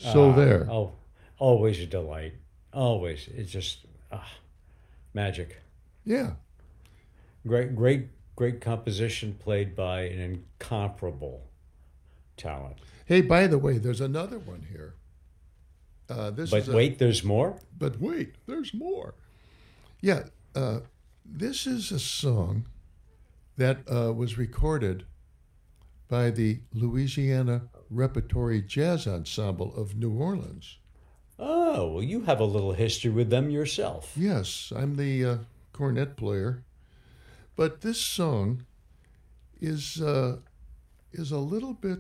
So there. Oh, always a delight. Always. It's just magic. Yeah. Great composition played by an incomparable talent. Hey, by the way, there's another one here. This But is wait, there's more? But wait, there's more. Yeah, this is a song that was recorded by the Louisiana Repertory Jazz Ensemble of New Orleans. Oh, well, you have a little history with them yourself. Yes, I'm the cornet player. But this song is a little bit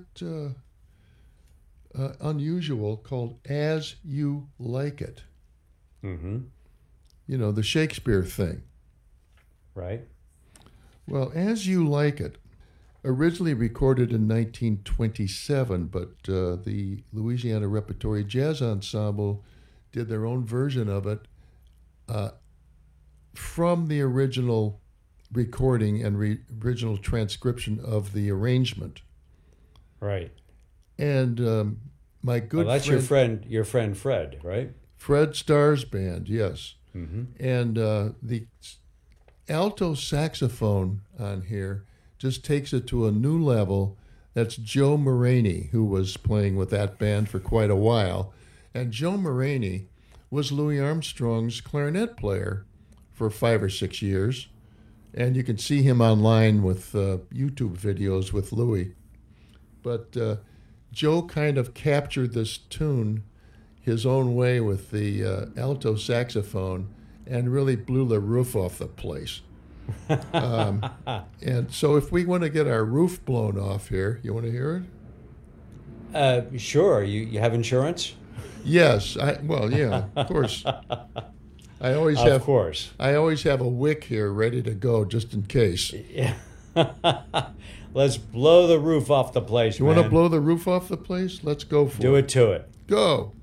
unusual, called "As You Like It." Mm-hmm. You know, the Shakespeare thing. Right? Well, "As You Like It," originally recorded in 1927, but the Louisiana Repertory Jazz Ensemble did their own version of it uh, from the original recording and original transcription of the arrangement. Right. And my good Well, that's friend, your friend Fred, right? Fred Starr's band, yes. Mm-hmm. And the alto saxophone on here just takes it to a new level. That's Joe Maraney, who was playing with that band for quite a while. And Joe Maraney was Louis Armstrong's clarinet player for 5 or 6 years. And you can see him online with YouTube videos with Louis. But Joe kind of captured this tune his own way with the alto saxophone and really blew the roof off the place. And so if we want to get our roof blown off here, you want to hear it? Sure. You have insurance? Yes. Yeah, of course. Of course. I always have a wick here ready to go just in case. Yeah. Let's blow the roof off the place, You man. want to blow the roof off the place? Let's go for it. Do it to it. Go.